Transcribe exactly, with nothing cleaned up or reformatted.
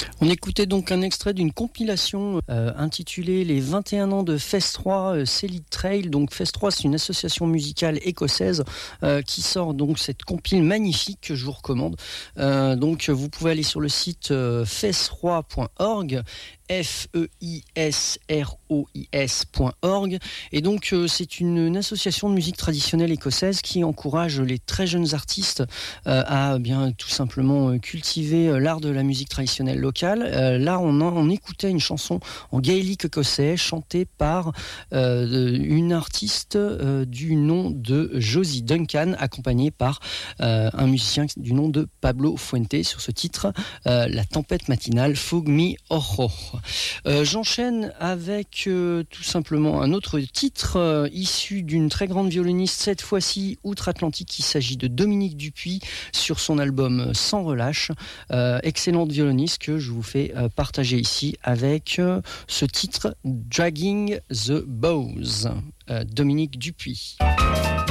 On écoutait donc un extrait d'une compilation euh, intitulée Les vingt et un ans de Phase trois euh, Celtic Trail. Donc Phase trois, c'est une association musicale écossaise euh, qui sort donc cette compile magnifique que je vous recommande. Euh, donc vous pouvez aller sur le site euh, phase trois point org. F E I S R O I S point org. Et donc euh, c'est une, une association de musique traditionnelle écossaise qui encourage les très jeunes artistes euh, à bien tout simplement euh, cultiver euh, l'art de la musique traditionnelle locale. Euh, là on, en, on écoutait une chanson en gaélique écossais chantée par euh, une artiste euh, du nom de Josie Duncan, accompagnée par euh, un musicien du nom de Pablo Fuente sur ce titre euh, La tempête matinale Fug Mi Ojo. Euh, j'enchaîne avec euh, tout simplement un autre titre euh, issu d'une très grande violoniste, cette fois-ci outre-Atlantique. Il s'agit de Dominique Dupuis sur son album Sans relâche. Euh, excellente violoniste que je vous fais euh, partager ici avec euh, ce titre Dragging the Bows. Euh, Dominique Dupuis.